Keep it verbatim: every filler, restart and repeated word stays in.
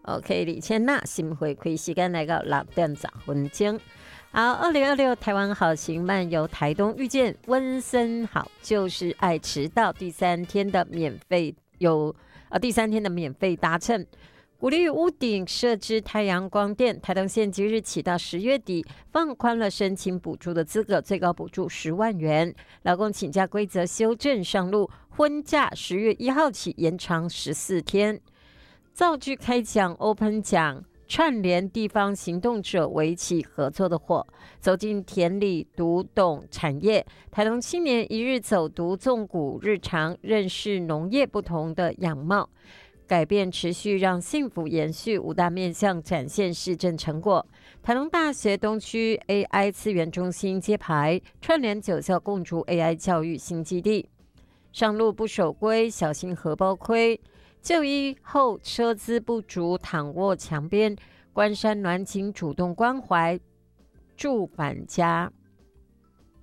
OK， 李千娜新回馈时间来到六点十分钟。好，二零二六台湾好行漫游台东，遇见温森好，就是爱迟到。第三天的免费有呃第三天的免费搭乘，鼓励屋顶设置太阳光电。台东县即日起到十月底放宽了申请补助的资格，最高补助十万元。劳工请假规则修正上路，婚假十月一号起延长十四天。造句开讲 Open 讲。串联地方行动者围起合作的火，走进田里读懂产业。台东青年一日走读纵谷日常，认识农业不同的样貌，改变持续让幸福延续，五大面向展现市政成果。台东大学东区 A I 资源中心揭牌，串联九校共筑 A I 教育新基地。上路不守规，小心荷包亏。就医后车资不足，躺卧墙边，关山暖景主动关怀，助返家。